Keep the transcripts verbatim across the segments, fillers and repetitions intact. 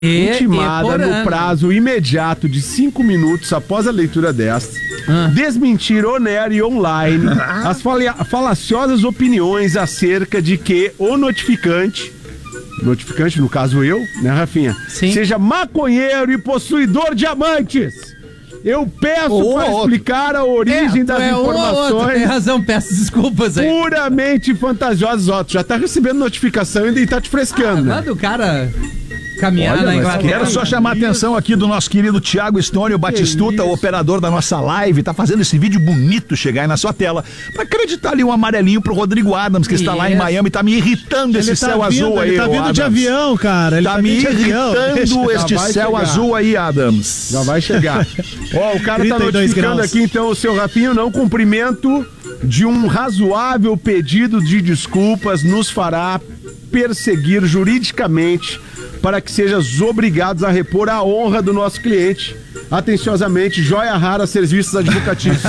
E, intimada e no prazo imediato de cinco minutos após a leitura desta, ah. desmentir on air e online as fala- falaciosas opiniões acerca de que o notificante, notificante no caso eu, né, Rafinha, Sim. seja maconheiro e possuidor de amantes. Eu peço oh, para oh, explicar a origem é, das é informações. Um tem razão, peço desculpas aí. Puramente fantasiosas. Ó, tu já tá recebendo notificação e tá te frescando, ah, né? Manda o cara caminhar Olha, na mas Inglaterra. quero só chamar a atenção aqui do nosso querido Thiago Stone, o Batistuta, o operador da nossa live, tá fazendo esse vídeo bonito chegar aí na sua tela, pra acreditar ali um amarelinho pro Rodrigo Adams, que está Isso. lá em Miami, tá me irritando esse Ele céu tá vindo, azul aí, ele tá ô vindo de Adams. avião, cara. Ele Tá, tá me vindo de avião. irritando este vai céu chegar. azul aí, Adams. Já vai chegar. Ó, o cara tá trinta e dois notificando graus. aqui, então, o seu Rafinho, não cumprimento de um razoável pedido de desculpas nos fará perseguir juridicamente para que sejamos obrigados a repor a honra do nosso cliente. Atenciosamente, Joia Rara Serviços Advocatícios.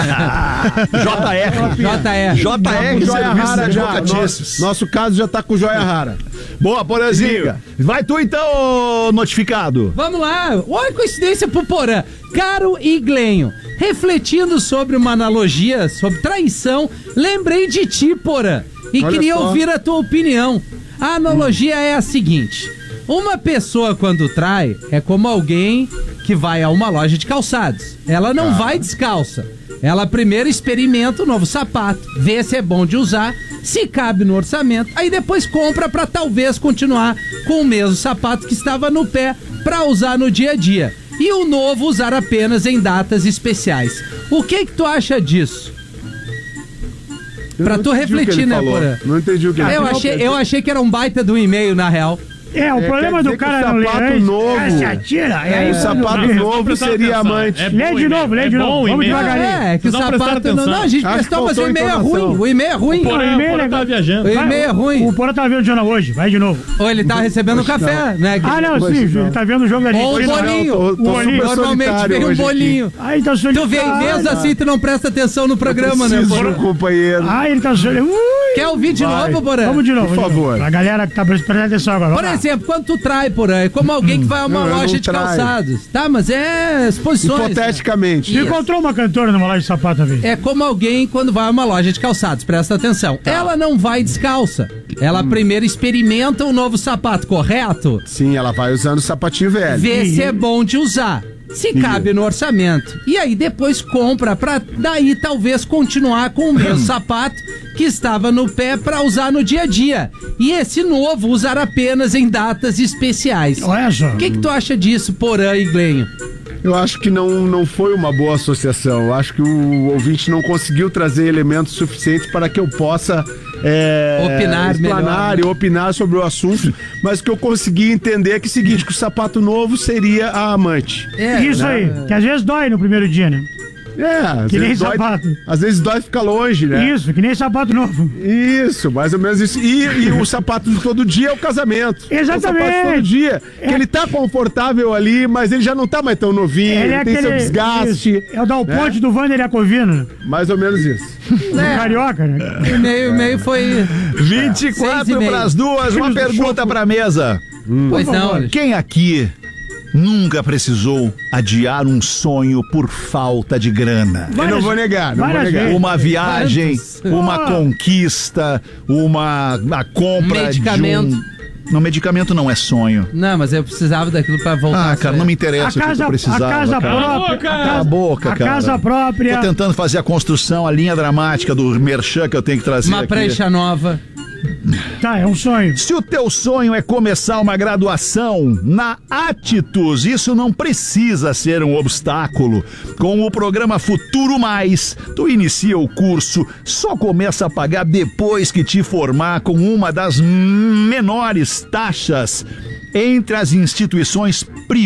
J R. J R. J R Joia Serviços Rara já. Advocatícios. Nosso, nosso caso já tá com Joia Rara. Boa, Porazinho. Vai tu então, ô notificado. Vamos lá, olha a coincidência pro Porã. Caro Iglenho, refletindo sobre uma analogia sobre traição, lembrei de ti, Porã, e Olha queria só. ouvir a tua opinião. A analogia é a seguinte: uma pessoa quando trai é como alguém que vai a uma loja de calçados. Ela não vai descalça. Ela primeiro experimenta o novo sapato, vê se é bom de usar, se cabe no orçamento, aí depois compra pra talvez continuar com o mesmo sapato que estava no pé pra usar no dia a dia. E o novo usar apenas em datas especiais. O que que tu acha disso? Eu Pra não tu entendi o que refletir, ele né, falou. Porã? Não entendi o que ele Eu falou. achei, eu achei que era um baita do e-mail, na real. É, o É, problema quer do dizer que cara o não ler sapato antes, novo- é, se atira, e aí O quando sapato lê- novo seria amante. Lê de novo, lê de novo, vamos devagarinho. É, que o Vocês não prestaram sapato... Não, atenção. não, a gente Acho que prestou, mas o faltou e-mail é informação. ruim. O e-mail é ruim. Porra, Porã, o e-mail Porã é tá legal. viajando. O e-mail é ruim. O Porã tá vendo o jornal hoje, vai de novo. Ou ele tá recebendo um café, né? Ah, não, Mas sim, não. ele tá vendo o jogo da Ou um Argentina. bolinho. Tô- tô O bolinho. super Normalmente solitário vem um hoje aqui. bolinho. Ah, ele tá Tu solitário. vem mesmo assim, tu não presta atenção no programa, né, Preciso de Porã? um companheiro. Ah, ele tá solitário. Ui. Quer ouvir de Vai. novo, Porã? Vamos de novo. Por vamos de novo. favor. Pra galera que tá prestando atenção agora. Por vamos lá. exemplo, quando tu trai, Porã, é como alguém que vai a uma Não, eu loja não de traio. calçados. Tá, mas é exposições. Hipoteticamente. Você encontrou uma cantora numa loja de sapato, vez? É como alguém quando vai a uma loja de calçados, presta atenção. Ela não vai descalça. Ela primeiro experimenta um novo sapato, correto? Sim, ela vai usando o sapatinho velho. Vê se é bom de usar. Se cabe no orçamento. E aí depois compra pra daí talvez continuar com o mesmo sapato que estava no pé pra usar no dia a dia. E esse novo usar apenas em datas especiais. Olha só. O que que tu acha disso, Porã e Glenho? Eu acho que não, não foi uma boa associação. Eu acho que o ouvinte não conseguiu trazer elementos suficientes para que eu possa é, Opinar explanar melhor, e né? opinar sobre o assunto. Mas o que eu consegui entender é que é o seguinte, que o sapato novo seria a amante. É, Isso né? aí, que às vezes dói no primeiro dia, né? É, às Que nem vezes dói, sapato. às vezes dói ficar longe, né? Isso, que nem sapato novo. Isso, mais ou menos isso. E, e o sapato de todo dia é o casamento. Exatamente. É o sapato de todo dia. Que ele tá confortável ali, mas ele já não tá mais tão novinho, ele, é tem seu desgaste. isso, é o Dal Ponte do Vander Iacovino. Mais ou menos isso. Do carioca, né? O meio, o meio foi. vinte e Seis e quatro meio. para as duas, uma pergunta pra mesa. Pois não. Quem aqui nunca precisou adiar um sonho por falta de grana? Eu não vou negar, não vou várias negar. vezes. Uma viagem, Quantos? uma Ah. conquista, uma a compra Medicamento. de um... Não, medicamento não é sonho. Não, mas eu precisava daquilo pra voltar. Ah, cara, não me interessa A o que casa, eu precisava, a casa cara. própria. Cala a boca, a cara. casa própria. Tô tentando fazer a construção, a linha dramática do merchan que eu tenho que trazer Uma aqui. prancha nova. Tá, é um sonho. Se o teu sonho é começar uma graduação na Atitus, isso não precisa ser um obstáculo. Com o programa Futuro Mais, tu inicia o curso, só começa a pagar depois que te formar com uma das menores taxas entre as instituições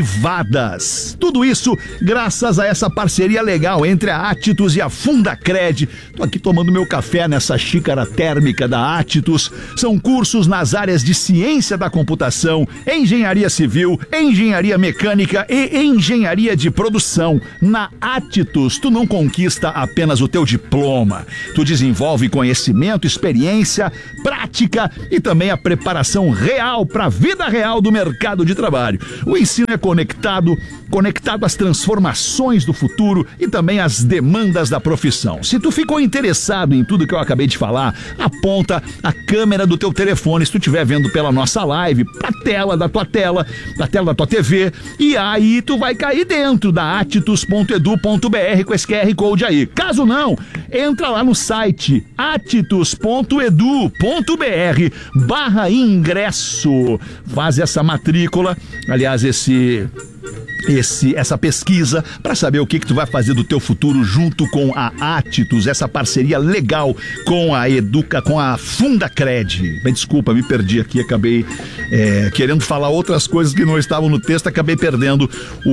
privadas. Tudo isso graças a essa parceria legal entre a Atitus e a Fundacred. Tô aqui tomando meu café nessa xícara térmica da Atitus. São cursos nas áreas de ciência da computação, engenharia civil, engenharia mecânica e engenharia de produção. Na Atitus, tu não conquista apenas o teu diploma. Tu desenvolve conhecimento, experiência, prática e também a preparação real para a vida real do mercado de trabalho. O ensino é conectado, conectado às transformações do futuro e também às demandas da profissão. Se tu ficou interessado em tudo que eu acabei de falar, aponta a câmera do teu telefone, se tu estiver vendo pela nossa live, pra tela da tua tela, da tela da tua T V, e aí tu vai cair dentro da atitus ponto edu ponto br com esse Q R Code aí. Caso não, entra lá no site atitus ponto edu ponto br barra ingresso. Faz essa matrícula, aliás, esse... Esse, essa pesquisa para saber o que, que tu vai fazer do teu futuro junto com a Atitus, essa parceria legal com a Educa, com a Fundacred. Bem, desculpa, me perdi aqui, acabei é, querendo falar outras coisas que não estavam no texto, acabei perdendo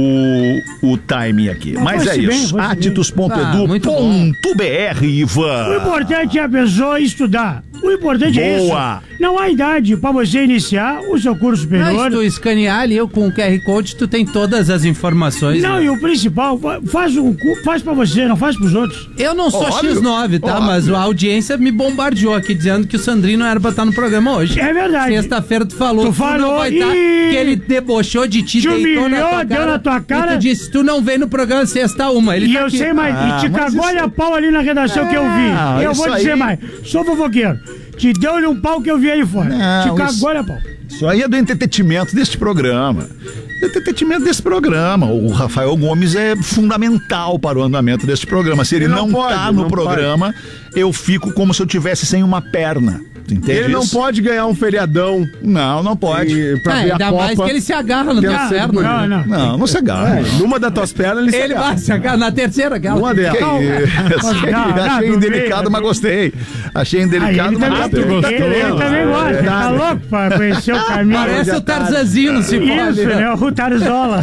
o, o timing aqui. Não, mas é bem, isso, atitus ponto edu ponto br, Ivan. O importante é a pessoa estudar. O importante é isso. Boa. Não há idade para você iniciar o seu curso superior. Mas tu escanear ali eu, com o Q R Code, tu tem todas as informações. Não, né? e o principal, faz, o, faz pra você, não faz pros outros. Eu não sou Óbvio. X nove, tá? Óbvio. Mas a audiência me bombardeou aqui dizendo que o Sandrinho não era pra estar no programa hoje. É verdade. Sexta-feira tu falou Tu que falou não vai e- estar, que ele debochou de ti, Te deitou na humilhou, tua deu cara, na tua cara. E tu disse, tu não vem no programa sexta uma. Ele E tá eu aqui. sei mais, Ah, e te mas cagou-lhe isso- a pau ali na redação que eu Ah, vi. Eu isso vou dizer aí- mais, sou fofoqueiro. Te deu-lhe um pau que eu vi aí fora. Não, te isso- cagou-lhe a pau. Isso aí é do entretenimento deste programa. Do entretenimento desse programa. O Rafael Gomes é fundamental para o andamento deste programa. Se ele, Ele não, não pode, tá no não programa, eu fico como se eu tivesse sem uma perna. Tu entende Ele não isso? pode ganhar um feriadão Não, não pode. e, pra Ah, ver a ainda Copa. mais que ele se agarra na Tem tua a- perna. Não, não. Não, não se agarra. É, numa das tuas pernas ele se Ele agarra. vai se agarrar na terceira, aquela. Uma delas. Que isso? Mas não, não, Achei do indelicado, meio, mas do- gostei. Achei Aí indelicado, ele mas também, gostei. gostou. ele, ele também gosta, ele tá louco pra conhecer o caminho. Parece o Tarzanzinho no cipó ali, Isso, né? né? O Tarzola.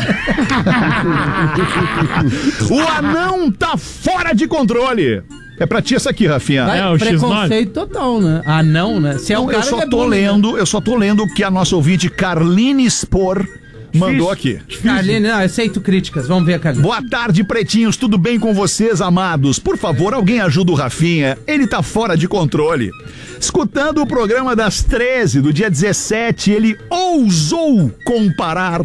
O anão tá fora de controle. É pra ti essa aqui, Rafinha. Vai, É, o X nove. preconceito total, né? Ah, não, né? Se é um Então, cara eu só que é tô bom, né? lendo, eu só tô lendo o que a nossa ouvinte Carline Spor mandou aqui. Carline, não, eu aceito críticas. Vamos ver, Carline. Boa tarde, pretinhos. Tudo bem com vocês, amados? Por favor, alguém ajuda o Rafinha. Ele tá fora de controle. Escutando o programa das treze, do dia dezessete, ele ousou comparar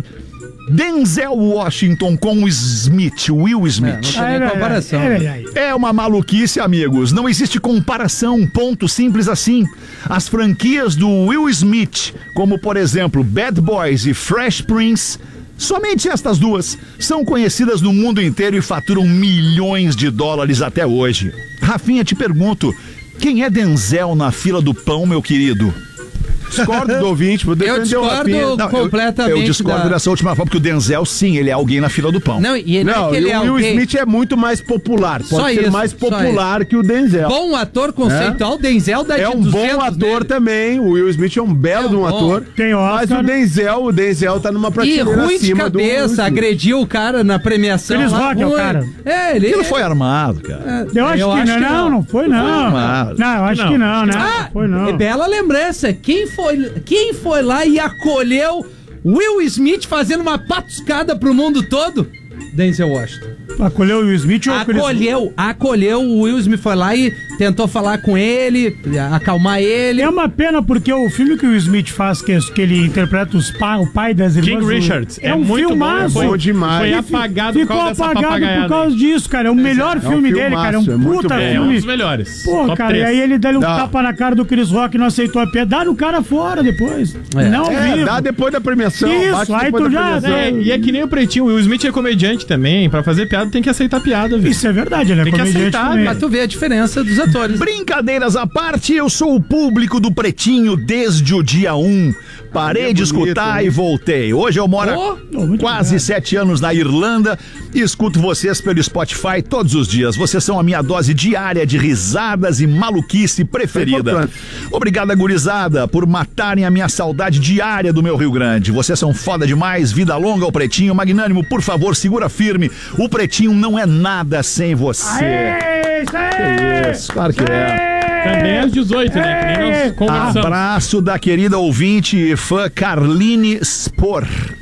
Denzel Washington com o Smith, Will É, Smith. não tem nem comparação. É verdade. É uma maluquice, amigos. Não existe comparação, ponto simples assim. As franquias do Will Smith, como por exemplo Bad Boys e Fresh Prince, somente estas duas são conhecidas no mundo inteiro e faturam milhões de dólares até hoje. Rafinha, te pergunto, quem é Denzel na fila do pão, meu querido? Discordo do ouvinte, vou Eu defender o discordo Rafinha. Não, eu- completamente. Eu, discordo da- dessa última fala, porque o Denzel, sim, ele é alguém na fila do pão. Não, e ele Não, é que ele e é o Will alguém... Smith é muito mais popular. Pode Só ser isso, mais só popular que o Denzel. Bom ator conceitual, Denzel dá É de um bom duzentos ator nele. também. O Will Smith é um belo É de um bom. ator. Tem Mas Oscar. o Denzel, o Denzel tá numa E prateleira ruim de acima do Will cabeça, Smith. agrediu o cara na premiação. Chris lá, Rock é o ruim. cara. É, ele... Aquilo foi armado, cara. Eu acho, que, não, não, não foi não. Não. Não, eu acho Não. que não, né? Ah, Não foi não. é bela lembrança. Quem foi, quem foi lá e acolheu Will Smith fazendo uma patuscada pro mundo todo? Denzel Washington. Acolheu o Will Smith ou o Chris- Acolheu, acolheu. O Will Smith foi lá e tentou falar com ele, acalmar ele. É uma pena porque o filme que o Will Smith faz, que, é- que ele interpreta os pa, o pai das irmãs... King o- Richards. É, um muito filmaço. bom. Bom demais. Foi E apagado Ficou por causa dessa apagado papagaiada. por causa disso, cara. É o melhor um filme dele, cara. É um filmaço, é muito puta bom. É, um filme. dos melhores. Pô, Top cara, três. e aí ele dá um Dá. tapa na cara do Chris Rock e não aceitou a piada. Dá no cara fora depois. É. Não É, vivo. dá depois da premiação. Isso, bate aí depois tu da já- premiação. É, e é que nem o Pretinho, o Will Smith é comediante também. Pra fazer piada tem que aceitar piada, velho. Isso é verdade, ele é Tem que comediante aceitar, também. Pra tu ver a diferença dos atores. Brincadeiras à parte, eu sou o público do Pretinho desde o dia um. Parei é de bonito, escutar né? e voltei. Hoje eu moro há Oh, muito quase obrigado. sete anos na Irlanda e escuto vocês pelo Spotify todos os dias. Vocês são a minha dose diária de risadas e maluquice preferida. importante. Obrigada, gurizada, por matarem a minha saudade diária do meu Rio Grande. Vocês são foda demais. Vida longa ao Pretinho. Magnânimo, por favor, segura firme. O Pretinho não é nada sem você. Aê, isso aí! Isso, claro que é. Também às dezoito, né? Que nem nós conversamos. Abraço da querida ouvinte e fã Carline Spor. Que?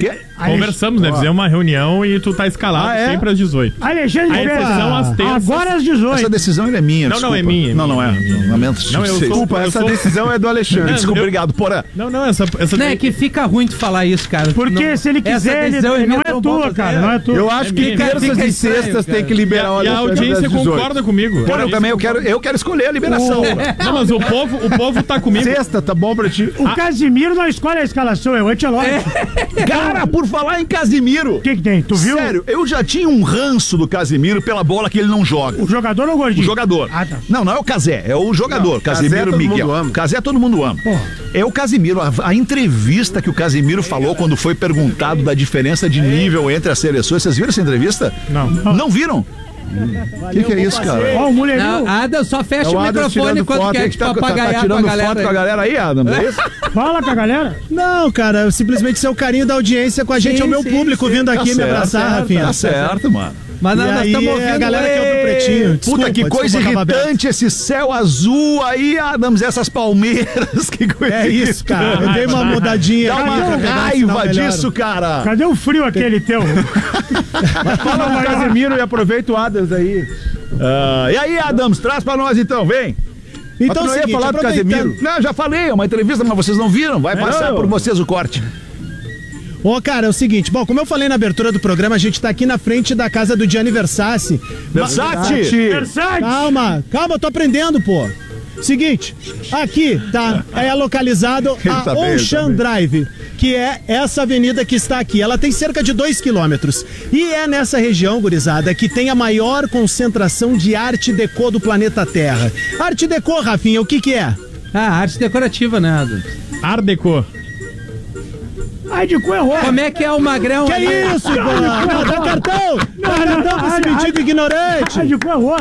Conversamos, né? Fizemos uma reunião e tu tá escalado Ah, é? sempre às dezoito. Alexandre A Fetter, exceção às terças. agora às dezoito. Essa decisão ainda é minha, Não, não, desculpa. é minha, é Não, não é. minha, é minha. Lamento te Não, eu dizer. sou- Desculpa, eu essa sou- decisão é do Alexandre. Não, Desculpa, eu- obrigado, Porã. Não, não, essa... essa Não, é daí- que fica ruim tu falar isso, cara. Porque Não- se ele essa quiser, ele, decisão não minha, é tu não pode tua, fazer. cara, não é tua. Eu acho que minha, terças fica e estranho, sextas cara. tem que E liberar o a, e a Alexandre audiência às dezoito. concorda comigo. Porã, eu também eu quero, eu quero escolher a liberação. Não, mas o povo, o povo tá comigo. Sexta, tá bom pra ti? O Casimiro não escolhe a escalação, é o Ancelotti. Cara, por falar em Casimiro. O que que tem? Tu viu? Sério, eu já tinha um ranço do Casimiro pela bola que ele não joga. O jogador ou o O gordinho? jogador. Ah, tá. Não, não é o Casé, é o jogador. Não, Casé Casimiro todo Miguel. mundo ama. Casé todo mundo ama. É o Casimiro. A, a entrevista que o Casimiro falou quando foi perguntado da diferença de nível entre as seleções. Vocês viram essa entrevista? Não. Não viram? O que, que é isso, cara? Ó, o mulherinho. Não, Adam, só fecha É o, o Adam microfone tirando quando foto. quer Quem que que tu tá, tá, papagaiar tá com a tirando galera. foto com a aí. galera aí, Adam? É isso? Fala com a galera. Não, cara, simplesmente isso é o carinho da audiência com a gente, Sim, é o meu sim, público sim. vindo aqui Tá me certo, abraçar, certo, Rafinha. Tá certo, mano. Mas nós E nós aí estamos é ouvindo a galera que é do Ei! Pretinho. Puta, que Desculpa, coisa desculpa, tava aberto. irritante esse céu azul aí, Adams, essas palmeiras. Que coisa É isso, cara. Eu dei uma mudadinha. Dá aqui uma pra pegar um raiva sinal melhor. disso, cara. Cadê o frio aquele teu? Fala o Casemiro e aproveita o Adams aí. Ah, e aí, Adams, traz pra nós então, vem. Então, Mas tu não ia seguinte, falar do aproveitando- Casemiro? Não, já falei, é uma entrevista, mas vocês não viram. Vai passar Não. por vocês o corte. Ô, cara, é o seguinte, bom, como eu falei na abertura do programa, a gente tá aqui na frente da casa do Gianni Versace. Versace! Versace! Calma, calma, eu tô aprendendo, pô. Seguinte, aqui tá, é localizado Ele a tá bem, ele Ocean tá bem. Drive, que é essa avenida que está aqui. Ela tem cerca de dois quilômetros. E é nessa região, gurizada, que tem a maior concentração de arte deco do planeta Terra. Arte deco, Rafinha, o que que é? Ah, arte decorativa, né, Adam? Art Deco. Ai, de cu errou. Como é que é o magrão? Que ali? isso, Ivan? Não, dá cartão! Dá cartão pra esse metido ignorante! Ai, de cu errou.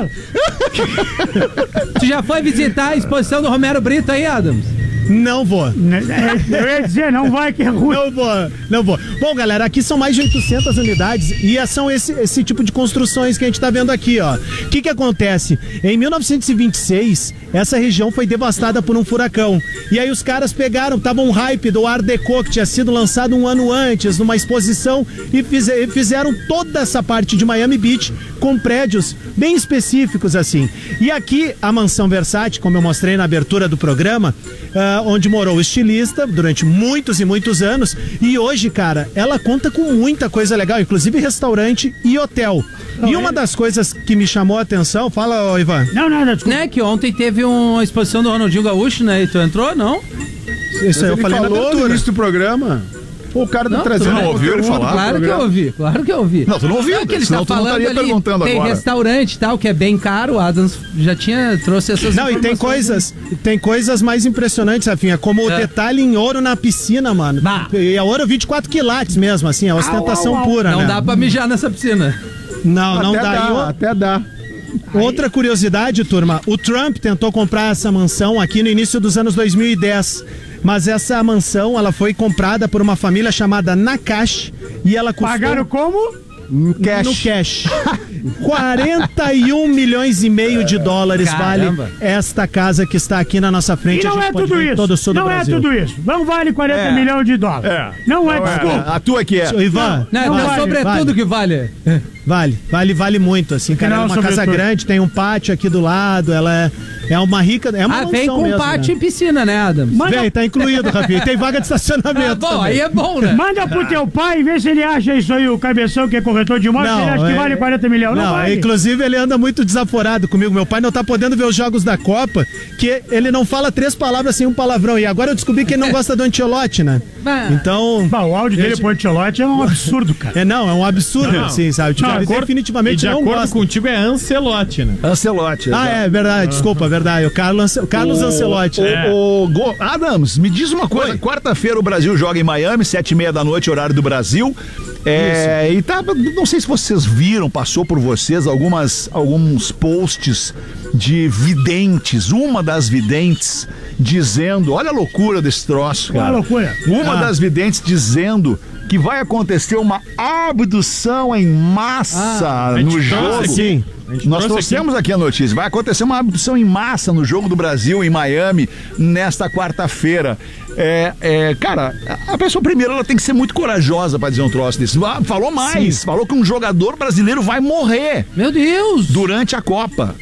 Tu já foi visitar a exposição do Romero Brito aí, Adams? Não vou. Eu ia dizer, não vai que é ruim. Não vou, não vou. Bom, galera, aqui são mais de oitocentas unidades e são esse, esse tipo de construções que a gente tá vendo aqui, ó. O que que acontece? Em mil novecentos e vinte e seis, essa região foi devastada por um furacão. E aí os caras pegaram, tava um hype do Art Deco, que tinha sido lançado um ano antes, numa exposição, e fize- fizeram toda essa parte de Miami Beach com prédios bem específicos, assim. E aqui, a Mansão Versace, como eu mostrei na abertura do programa, ah, onde morou o estilista durante muitos e muitos anos. E hoje, cara, ela conta com muita coisa legal, inclusive restaurante e hotel. E uma das coisas que me chamou a atenção, fala, ô, Ivan. Não, nada, desculpa. Né, que ontem teve uma exposição do Ronaldinho Gaúcho, né? E tu entrou, não? Isso aí eu Ele falei na falou no abertura. início do programa. Pô, o cara tá Não, trazendo. tu não ouviu ele conteúdo falar? pro Claro que eu programa. ouvi, claro que eu ouvi. Não, tu não ouviu, É que ele senão tá tu não falando estaria ali, perguntando tem agora. restaurante e tal, que é bem caro, o Adams já tinha, trouxe essas Não, e tem informações. coisas, tem coisas mais impressionantes, Rafinha, como o É. detalhe em ouro na piscina, mano. Bah. E é ouro vinte e quatro quilates mesmo, assim, é ostentação Au, au, au. pura, Não né? dá pra mijar nessa piscina. Não, não Até dá. dá, E o- até dá. Outra curiosidade, turma, o Trump tentou comprar essa mansão aqui no início dos anos dois mil e dez, mas essa mansão, ela foi comprada por uma família chamada Nakash e ela custou... Pagaram como? Cash. No cash. quarenta e um milhões e meio de dólares Caramba. vale esta casa que está aqui na nossa frente. E não A gente é pode tudo ver em isso. todo o sul do Não é Brasil. tudo isso. Não vale quarenta É. milhões de dólares. É. Não é Não é, desculpa. a tua que é. Ô, Ivan, Não, Não então, vale, sobretudo vale. que vale. vale, vale, vale muito, assim, cara. Não, É uma casa sobretudo. grande, tem um pátio aqui do lado, ela é, é uma rica, é uma Ah, vem mansão com mesmo, pátio né? e piscina, né, Adams? Manda, Vem, tá incluído, Rafinha. Tem vaga de Ah, estacionamento bom, também. aí é bom, né? manda pro teu pai e vê se ele acha isso aí, o cabeção que é corretor de imóveis, se ele acha que é- vale quarenta milhões. Não, Não, vale. inclusive ele anda muito desaforado comigo. Meu pai não tá podendo ver os jogos da Copa, que ele não fala três palavras sem um palavrão. E agora eu descobri que ele não gosta do Ancelotti, né? Ah. Então... Bah, o áudio dele Gente- pro Ancelotti é um absurdo, cara. É, não, é um absurdo, Não. assim, sabe? Tipo, Não, ele acordo- E definitivamente de não acordo gosta. contigo é Ancelotti, né? Ancelotti. Ah, é, verdade, desculpa, verdade. O Carlos, Ance- o Carlos Ancelotti. O, né? o Go- Adams, me diz uma coisa. Quarta-feira o Brasil joga em Miami, sete e meia da noite, horário do Brasil. É, e tá, não sei se vocês viram, passou por vocês algumas, alguns posts de videntes. Uma das videntes dizendo, olha a loucura desse troço, cara. Olha a loucura. Uma Ah. das videntes dizendo que vai acontecer uma abdução em massa a gente no trouxe jogo. aqui. Sim. A gente Nós trouxe trouxemos aqui a notícia. Vai acontecer uma abdução em massa no Jogo do Brasil, em Miami, nesta quarta-feira. É, é, cara, a pessoa primeiro ela tem que ser muito corajosa pra dizer um troço desse. Ah, falou mais, Sim. falou que um jogador brasileiro vai morrer Meu Deus! durante a Copa.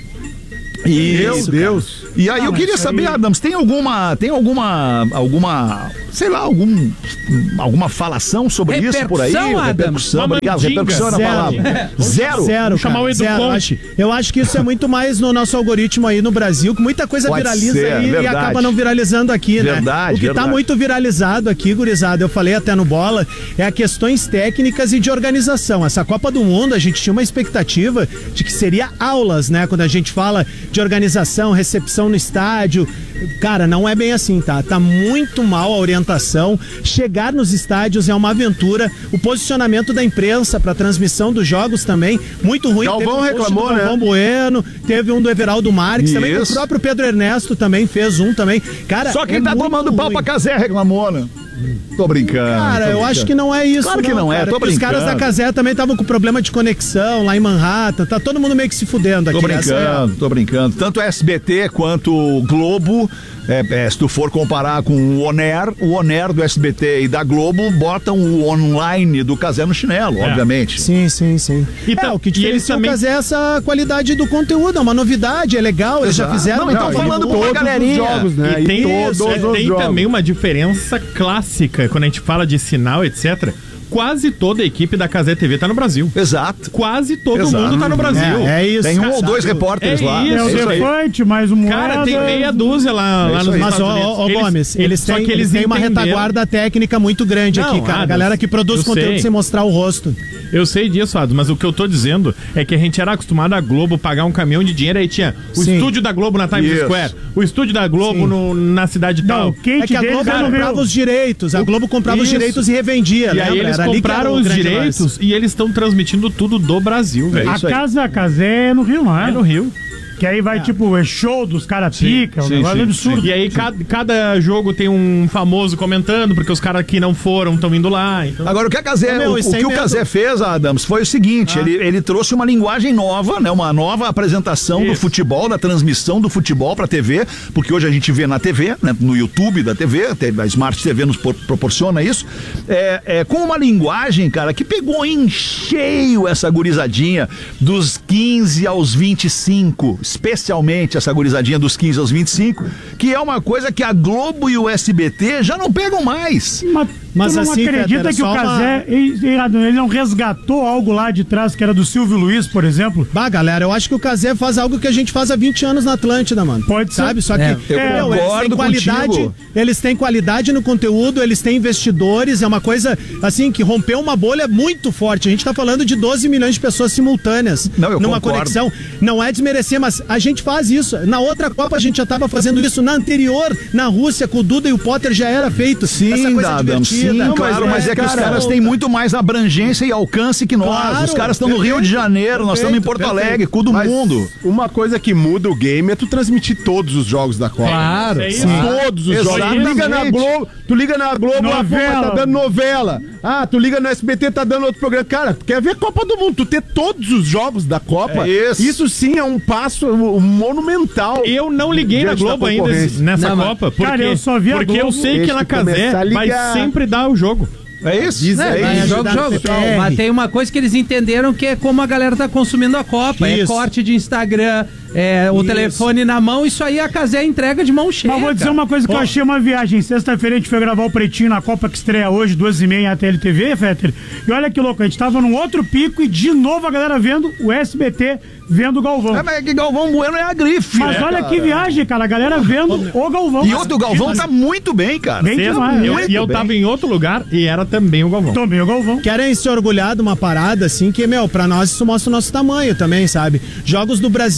E Meu isso, Deus. cara. E aí Ah, eu mas queria isso saber, aí- Adams, tem alguma, tem alguma, alguma, sei lá, algum, alguma falação sobre isso por aí? Repercussão, Adams? Repercussão, Uma obrigado. mandinga. Repercussão era a Zero. palavra. Zero? Zero, Vamos chamar cara, o Edu zero. Conte. Acho- Eu acho que isso é muito mais no nosso algoritmo aí no Brasil, que muita coisa Pode viraliza ser, aí e verdade. acaba não viralizando aqui, né? Verdade, O que verdade. tá muito viralizado aqui, gurizada, eu falei até no Bola, é a questões técnicas e de organização. Essa Copa do Mundo, a gente tinha uma expectativa de que seria aulas, né? Quando a gente fala de organização, recepção no estádio. Cara, não é bem assim, tá? Tá muito mal a orientação. Chegar nos estádios é uma aventura. O posicionamento da imprensa para transmissão dos jogos também, muito ruim. Galvão Teve um post reclamou, do Galvão né? Bueno, teve um do Everaldo Marques também. O Isso. próprio Pedro Ernesto também fez um também. Cara, Só quem é tá muito tomando pau ruim. pra Casé reclamou, né? Tô brincando. Cara, tô eu brincando. acho que não é isso. Claro que não é, cara, tô porque Os caras da brincando. Casé também estavam com problema de conexão lá em Manhattan. Tá todo mundo meio que se fudendo aqui. Tô essa é a- brincando, tô brincando. Tanto S B T quanto o Globo, é, é, se tu for comparar com o Oner, o Oner do S B T e da Globo botam o online do Casé no chinelo, obviamente. Sim, sim, sim. E é, tá- o que e eles diferencia o também- Casé é essa qualidade do conteúdo, é uma novidade, é legal, eles já Exato. fizeram. Não, então Não, falando e- com uma Todos galerinha. os jogos, né? E tem, todos é, os tem jogos. também uma diferença clássica quando a gente fala de sinal, etcétera. Quase toda a equipe da Casé T V tá no Brasil. Exato. Quase todo Exato. mundo tá no Brasil. É, é isso. Tem um ou sabe? dois repórteres É lá. isso. É o isso aí. Defante, mais um Cara, tem meia dúzia lá, lá isso nos aí. Mas, Estados ó, Unidos. ó, ó, Gomes, eles, só têm, que eles têm uma entenderam- retaguarda técnica muito grande Não, aqui, cara. Adams, Galera que produz eu conteúdo sei. sem mostrar o rosto. Eu sei disso, Ado, mas o que eu tô dizendo é que a gente era acostumado a Globo pagar um caminhão de dinheiro, aí tinha o Sim. estúdio da Globo na Times Isso. Square, o estúdio da Globo Sim. no- na cidade Não, tal. o quente É que a deles Globo é no comprava Rio. os direitos. A Globo comprava os Isso. direitos e revendia. E aí lembra? eles Era ali que era compraram o os grande direitos lance. e eles estão transmitindo tudo do Brasil, velho. A isso aí. Casa Casé é no Rio, não é? É no Rio. Que aí vai, tipo, é show dos caras pica, um sim, negócio sim, absurdo. E aí cada, cada jogo tem um famoso comentando, porque os caras que não foram estão indo lá. Então... Agora, o que, a Casé, Ô, meu, o, isso o aí que o mesmo. Casé fez, Adams, foi o seguinte: ele, ele trouxe uma linguagem nova, né? Uma nova apresentação do Isso. futebol, da transmissão do futebol pra T V, porque hoje a gente vê na T V, né? No YouTube da T V, a Smart T V nos por- proporciona isso, é, é, com uma linguagem, cara, que pegou em cheio essa gurizadinha dos quinze aos vinte e cinco, especialmente essa gurizadinha dos quinze aos vinte e cinco, que é uma coisa que a Globo e o S B T já não pegam mais. Mas, Mas tu não assim, acredita Peter, é que o só uma- Casé, ele, ele não resgatou algo lá de trás que era do Silvio Luiz, por exemplo? Bah, galera, eu acho que o Casé faz algo que a gente faz há vinte anos na Atlântida, mano. Pode ser. Sabe? Só que É, eu meu, eles concordo têm qualidade, contigo. eles têm qualidade no conteúdo, eles têm investidores, é uma coisa assim que rompeu uma bolha muito forte. A gente tá falando de doze milhões de pessoas simultâneas Não, eu numa concordo. conexão. Não é desmerecer, mas a gente faz isso. Na outra Copa a gente já tava fazendo isso, na anterior, na Rússia, com o Duda e o Potter já era feito. Sim, Essa coisa Adams, sim, divertida. Não, claro, mas é, que os cara, caras têm muito mais abrangência e alcance que nós. Claro, os caras estão no Rio de Janeiro, nós estamos em Porto perfeito, Alegre, cu do Mas mundo. uma coisa que muda o game é tu transmitir todos os jogos da Copa. Claro. É isso. sim. Todos os jogos. Tu Exatamente. liga na Globo, tu liga na Globo, ah, pô, mas Novela. tá dando novela. Ah, tu liga no S B T, tá dando outro programa. Cara, tu quer ver Copa do Mundo, tu ter todos os jogos da Copa, É isso. sim é um passo um, monumental. Eu não liguei na Diante da Globo ainda concorrência. nessa Não, mas- Copa, porque, Cara, eu só vi a porque eu Globo. sei que Deixa na eu começar Casé a vai ligar. sempre dar o jogo. É isso? Diz É, aí. mas isso, jogo, da jogo. P R. Mas tem uma coisa que eles entenderam que é como a galera tá consumindo a Copa. É Isso. corte de Instagram, é, o Isso. telefone na mão, isso aí a Casé entrega de mão cheia. Mas vou dizer cara. uma coisa que eu achei uma viagem. Sexta-feira a gente foi gravar o Pretinho na Copa que estreia hoje, duas e meia, na T L T V, Fetter. E olha que louco, a gente tava num outro pico e de novo a galera vendo o S B T vendo o Galvão. É, mas é que Galvão Bueno é a grife. Mas né, olha cara? que viagem, cara. A galera vendo o Galvão. E outro, o Galvão tá muito bem, cara. Bem Sexta, demais. eu- muito e eu bem. tava em outro lugar e era também o Galvão. Tomei o Galvão. Querem se orgulhar de uma parada assim que, meu, pra nós isso mostra o nosso tamanho também, sabe? Jogos do Brasil,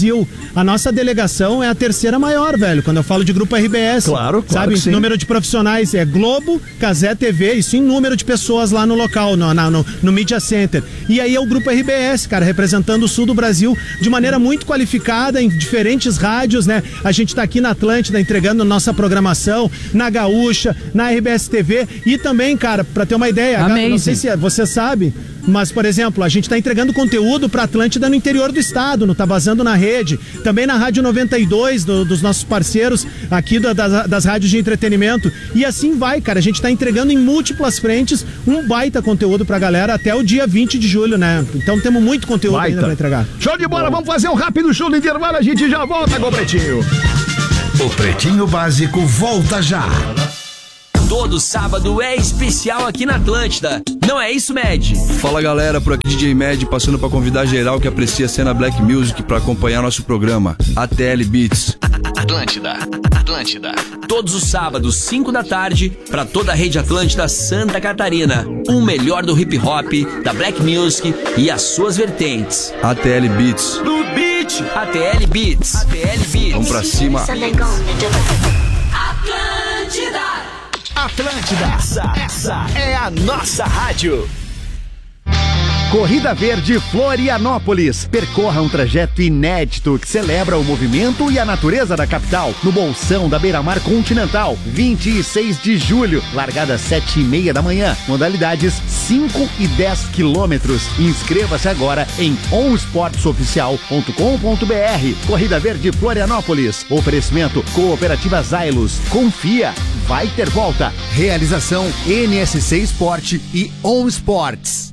a nossa delegação é a terceira maior, velho, quando eu falo de Grupo R B S. Claro, claro sabe? que sim. Número de profissionais é Globo, Cazé T V, isso em número de pessoas lá no local, no, na, no, no Media Center. E aí é o Grupo R B S, cara, representando o sul do Brasil de maneira muito qualificada em diferentes rádios, né? A gente tá aqui na Atlântida entregando nossa programação, na Gaúcha, na R B S T V e também, cara, pra ter uma ideia, Amazing. não sei se você sabe, mas, por exemplo, a gente tá entregando conteúdo pra Atlântida no interior do estado, no Tá Vazando na Rede, também na Rádio noventa e dois, do, dos nossos parceiros aqui da, das, das rádios de entretenimento. E assim vai, cara, a gente tá entregando em múltiplas frentes um baita conteúdo pra galera até o dia vinte de julho, né? Então temos muito conteúdo Baita. ainda pra entregar. Show de bola, vamos fazer um rápido show no intervalo, a gente já volta com o Pretinho. O Pretinho Básico volta já. Todo sábado é especial aqui na Atlântida. Não é isso, Med? Fala galera, por aqui D J Med, passando pra convidar geral que aprecia a cena Black Music pra acompanhar nosso programa, A T L Beats. Atlântida, Atlântida. Todos os sábados, cinco da tarde, pra toda a rede Atlântida Santa Catarina. O melhor do hip hop, da Black Music e as suas vertentes. A T L Beats. No beat, A T L Beats. A T L Beats. Vamos pra cima. Atlântida. Atlântida, essa, essa é a nossa rádio. Corrida Verde Florianópolis. Percorra um trajeto inédito que celebra o movimento e a natureza da capital, no Bolsão da Beira-Mar Continental, vinte e seis de julho, largada às sete e meia da manhã, modalidades cinco e dez quilômetros. Inscreva-se agora em on sports oficial ponto com ponto b r. Corrida Verde Florianópolis. Oferecimento Cooperativa Zailos. Confia, vai ter volta. Realização N S C Esporte e On Sports.